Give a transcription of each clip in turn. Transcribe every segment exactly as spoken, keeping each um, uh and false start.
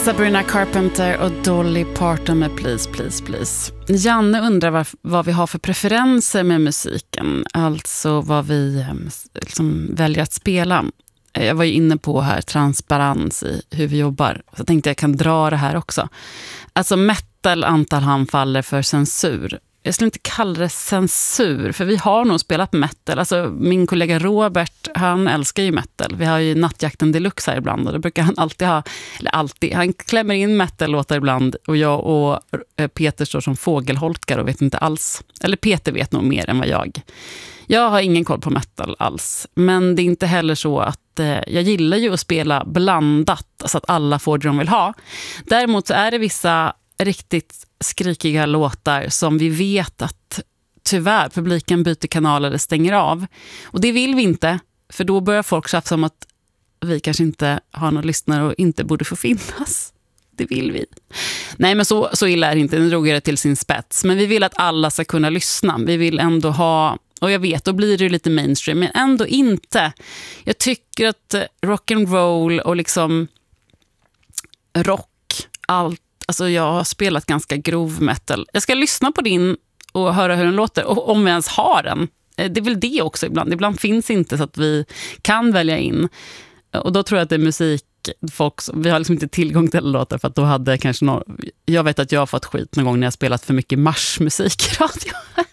Sabrina Carpenter och Dolly Parton med Please, Please, Please. Janne undrar vad, vad vi har för preferenser med musiken. Alltså vad vi liksom väljer att spela. Jag var ju inne på här transparens i hur vi jobbar. Så jag tänkte jag kan dra det här också. Alltså metal antar han faller för censur. Jag skulle inte kalla det censur, för vi har nog spelat metal. Alltså min kollega Robert, han älskar ju metal. Vi har ju Nattjakten Deluxe här ibland och då brukar han alltid ha, eller alltid, han klämmer in metal-låtar ibland och jag och Peter står som fågelholkar och vet inte alls. Eller Peter vet nog mer än vad jag. Jag har ingen koll på metal alls, men det är inte heller så att eh, jag gillar ju att spela blandat så att alla får det de vill ha. Däremot så är det vissa riktigt skrikiga låtar som vi vet att tyvärr publiken byter kanal eller stänger av. Och det vill vi inte, för då börjar folk tjafsa om att vi kanske inte har någon lyssnare och inte borde få finnas. Det vill vi. Nej, men så, så illa är det inte. Nu drog jag det till sin spets. Men vi vill att alla ska kunna lyssna. Vi vill ändå ha, och jag vet, då blir det lite mainstream, men ändå inte. Jag tycker att rock and roll och liksom rock, allt. Alltså jag har spelat ganska grov metal. Jag ska lyssna på din och höra hur den låter. Och om vi ens har den. Det är väl det också ibland. Ibland finns inte så att vi kan välja in. Och då tror jag att det är musik. Folk, vi har liksom inte tillgång till låtar för att då hade kanske någon, jag vet att jag har fått skit någon gång när jag spelat för mycket marschmusik i radio.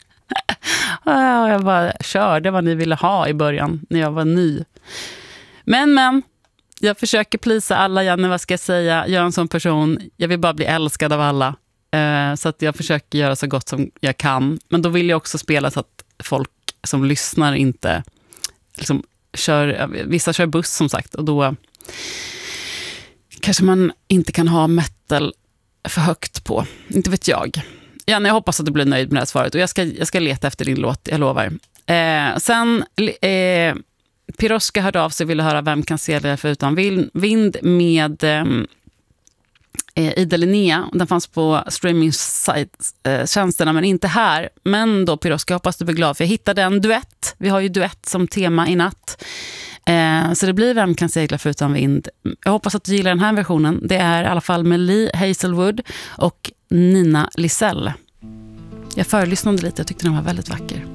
Jag bara körde vad ni ville ha i början när jag var ny. Men men jag försöker plisa alla, Janne, vad ska jag säga? Jag är en sån person, jag vill bara bli älskad av alla. Eh, så att jag försöker göra så gott som jag kan. Men då vill jag också spela så att folk som lyssnar inte liksom kör, vissa kör buss som sagt. Och då kanske man inte kan ha metal för högt på. Inte vet jag. Janne, jag hoppas att du blir nöjd med det här svaret. Och jag ska, jag ska leta efter din låt, jag lovar. Eh, sen... Eh, Piroska hörde av sig och ville höra Vem kan segla för utan vind med eh, Ida Linnea. Den fanns på streaming-tjänsterna eh, men inte här. Men då Piroska, hoppas du blir glad för jag hittade en duett. Vi har ju duett som tema i natt. Eh, så det blir Vem kan segla för utan vind. Jag hoppas att du gillar den här versionen. Det är i alla fall med Lee Hazelwood och Nina Lisell. Jag förlyssnade lite, jag tyckte den var väldigt vacker.